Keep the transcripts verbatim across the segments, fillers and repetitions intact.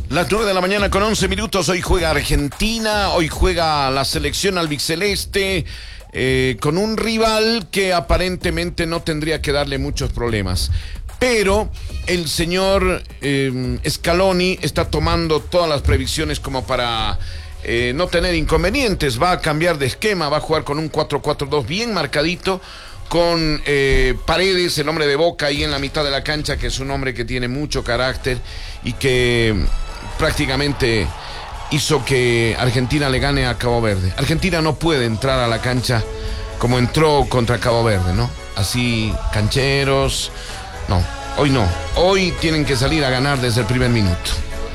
Las nueve de la mañana con once minutos, hoy juega Argentina, hoy juega la selección albiceleste eh, con un rival que aparentemente no tendría que darle muchos problemas. Pero el señor eh, Scaloni está tomando todas las previsiones como para eh, no tener inconvenientes. Va a cambiar de esquema, va a jugar con un cuatro cuatro dos bien marcadito, con eh, Paredes, el hombre de Boca, ahí en la mitad de la cancha, que es un hombre que tiene mucho carácter y que prácticamente hizo que Argentina le gane a Cabo Verde. Argentina no puede entrar a la cancha como entró contra Cabo Verde, ¿no? Así, cancheros. No, hoy no. Hoy tienen que salir a ganar desde el primer minuto.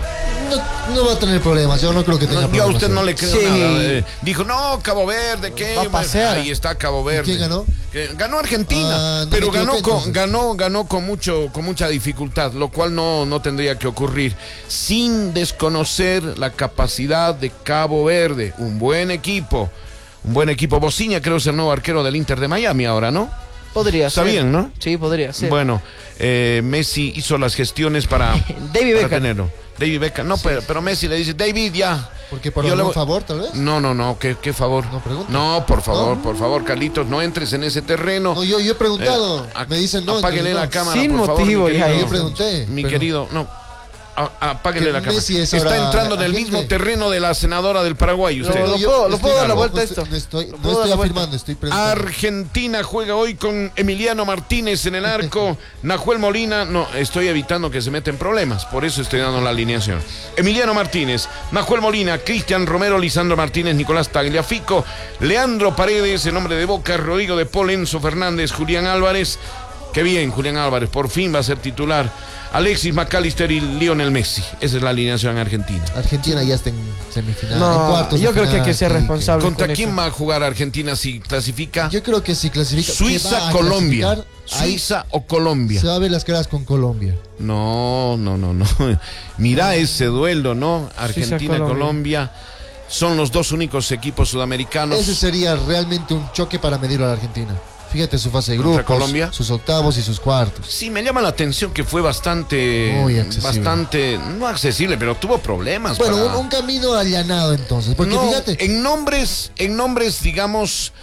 No, no va a tener problemas, yo no creo que tenga no, problemas. Yo a usted no le creo sí. nada. Eh, dijo, no, Cabo Verde, ¿qué? Va a pasear. Ahí está Cabo Verde. ¿Quién ganó? Que ganó Argentina, ah, no pero ganó equivoqué, con, ganó, ganó con mucho, con mucha dificultad, lo cual no, no tendría que ocurrir, sin desconocer la capacidad de Cabo Verde. Un buen equipo, un buen equipo. Bociña creo es el nuevo arquero del Inter de Miami ahora, ¿no? Podría Está ser. bien, ¿no? Sí, podría ser. Bueno, eh, Messi hizo las gestiones para, David para Beckham. tenerlo. David Beckham, no, sí. pero, pero Messi le dice, David, ya. Porque por Yo algún le... favor, tal vez. No, no, no, ¿qué, qué favor? No pregunto. No, por favor, no. por favor, Carlitos, no entres en ese terreno. No, yo, yo he preguntado. Eh, Me dicen no. Apáguenle no. la cámara, Sin por motivo, favor, mi ya, querido. Yo pregunté. Mi pero... querido, no. A, apáguenle la cámara. Messi es Está ahora entrando en el agente. mismo terreno de la senadora del Paraguay, usted. Lo- lo yo puedo- lo estoy- puedo dar la no, vuelta a estoy- esto. No estoy, Lo no puedo dar estoy la vuelta. afirmando, estoy preguntando. Argentina juega hoy con Emiliano Martínez en el arco, Nahuel Molina, no, estoy evitando que se meten problemas, por eso estoy dando la alineación. Emiliano Martínez, Nahuel Molina, Cristian Romero, Lisandro Martínez, Nicolás Tagliafico, Leandro Paredes, el hombre de Boca, Rodrigo de Paul, Enzo Fernández, Julián Álvarez. Qué bien, Julián Álvarez, por fin va a ser titular. Alexis McAllister y Lionel Messi. Esa es la alineación argentina. Argentina ya está en semifinal, No, en cuartos de yo creo que hay final, que ser sí, responsable. ¿Contra con quién eso. va a jugar Argentina si clasifica? Yo creo que si clasifica. que va Suiza, a Colombia. clasificar, ahí Suiza o Colombia. se va a ver las caras con Colombia. No, no, no, no. Mira ese duelo, ¿no? Argentina, Colombia. Colombia. Son los dos únicos equipos sudamericanos. Ese sería realmente un choque para medir a la Argentina. Fíjate su fase de ¿Contra grupos, Colombia? sus octavos y sus cuartos. Sí, me llama la atención que fue bastante, Muy accesible. bastante, no accesible, pero tuvo problemas. Bueno, para... un, un camino allanado entonces, porque no, fíjate, en nombres, en nombres, digamos,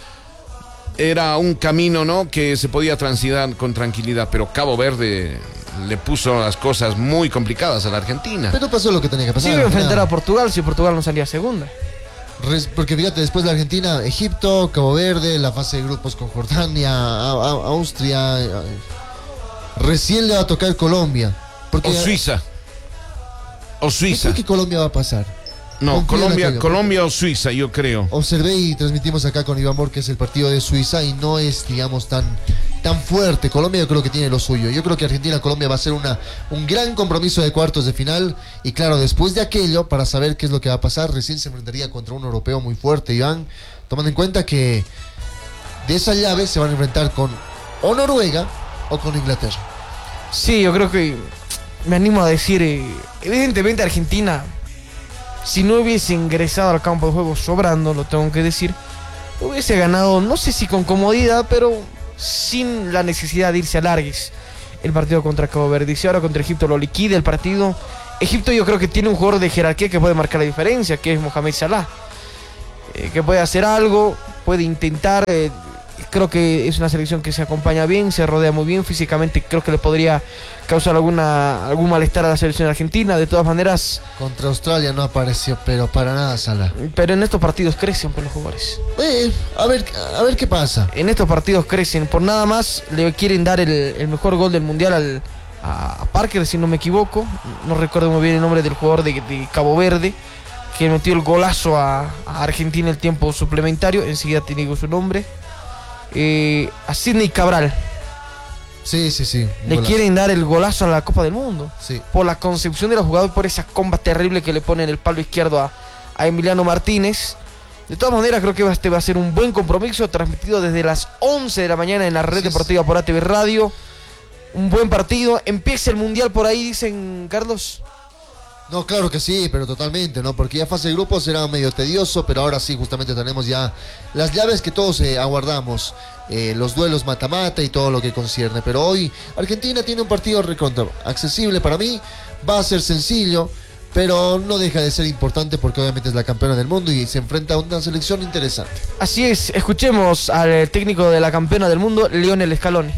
era un camino, ¿no? Que se podía transitar con tranquilidad, pero Cabo Verde le puso las cosas muy complicadas a la Argentina. pero pasó lo que tenía que Sí, pasar. iba a al final. enfrentar a Portugal si Portugal no salía segunda. Res- Porque fíjate, después de Argentina, Egipto, Cabo Verde, la fase de grupos con Jordania, a- a- Austria. a- Recién le va a tocar Colombia. Porque O Suiza. O yo Suiza. creo que Colombia va a pasar. No, confío en Colombia, aquello. Colombia o Suiza, yo creo. Observé y transmitimos acá con Iván Mor que es el partido de Suiza y no es, digamos, tan, tan fuerte. Colombia yo creo que tiene lo suyo. Yo creo que Argentina-Colombia va a ser una, un gran compromiso de cuartos de final. Y claro, después de aquello, para saber qué es lo que va a pasar, recién se enfrentaría contra un europeo muy fuerte, Iván. Tomando en cuenta que de esa llave se van a enfrentar con o Noruega o con Inglaterra. Sí, yo creo que me animo a decir, eh, evidentemente Argentina, si no hubiese ingresado al campo de juego sobrando, lo tengo que decir, hubiese ganado, no sé si con comodidad, pero sin la necesidad de irse a largues el partido contra Cabo Verde. Y si ahora contra Egipto lo liquida el partido, Egipto yo creo que tiene un jugador de jerarquía que puede marcar la diferencia, que es Mohamed Salah, eh, que puede hacer algo, puede intentar. eh, Creo que es una selección que se acompaña bien, se rodea muy bien físicamente. Creo que le podría causar alguna algún malestar a la selección argentina. De todas maneras, Contra Australia no apareció, pero para nada Salah. pero en estos partidos crecen por los jugadores. Eh, a ver, a ver qué pasa. En estos partidos crecen. Por nada más le quieren dar el, el mejor gol del mundial al, a, a Parker, si no me equivoco. No recuerdo muy bien el nombre del jugador de, de Cabo Verde, que metió el golazo a, a Argentina en el tiempo suplementario. Enseguida te digo su nombre. Eh, a Sidney Cabral. Sí, sí, sí. Le Golazo. quieren dar el golazo a la Copa del Mundo. Sí. Por la concepción de la jugada y por esa comba terrible que le pone en el palo izquierdo a, a Emiliano Martínez. De todas maneras, creo que este va a ser un buen compromiso, transmitido desde las once de la mañana en la red Sí, deportiva por A T V Radio. Un buen partido. Empieza el mundial por ahí, dicen, Carlos. No, claro que sí, pero totalmente, ¿no? Porque ya fase de grupos era medio tedioso, pero ahora sí, justamente tenemos ya las llaves que todos eh, aguardamos, eh, los duelos mata-mata y todo lo que concierne. Pero hoy Argentina tiene un partido recontra accesible para mí, va a ser sencillo, pero no deja de ser importante porque obviamente es la campeona del mundo y se enfrenta a una selección interesante. Así es, escuchemos al técnico de la campeona del mundo, Lionel Scaloni.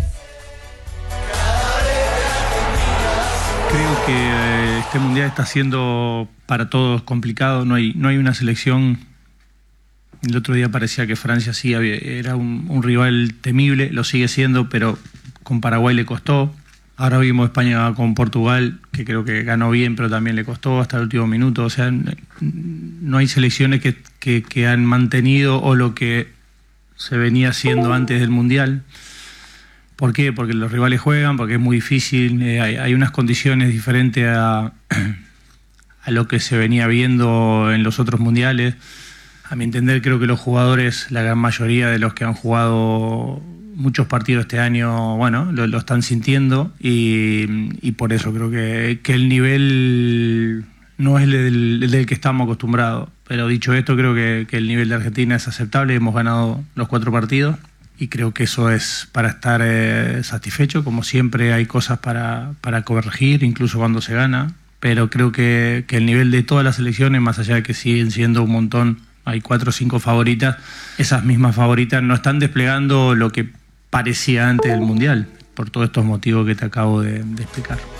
Creo que este mundial está siendo para todos complicado, no hay, no hay una selección. El otro día parecía que Francia sí había, era un, un rival temible, lo sigue siendo, pero con Paraguay le costó. Ahora vimos España con Portugal, que creo que ganó bien, pero también le costó hasta el último minuto. O sea, no hay selecciones que, que, que han mantenido o lo que se venía haciendo antes del Mundial. ¿Por qué? Porque los rivales juegan, porque es muy difícil, eh, hay, hay unas condiciones diferentes a, a lo que se venía viendo en los otros mundiales. A mi entender, creo que los jugadores, la gran mayoría de los que han jugado muchos partidos este año, bueno, lo, lo están sintiendo y, y por eso creo que, que el nivel no es el del, el del que estamos acostumbrados. Pero dicho esto, creo que, que el nivel de Argentina es aceptable, hemos ganado los cuatro partidos y creo que eso es para estar eh, satisfecho. Como siempre hay cosas para, para corregir, incluso cuando se gana, pero creo que, que el nivel de todas las selecciones, más allá de que siguen siendo un montón, hay cuatro o cinco favoritas, esas mismas favoritas no están desplegando lo que parecía antes del Mundial, por todos estos motivos que te acabo de, de explicar.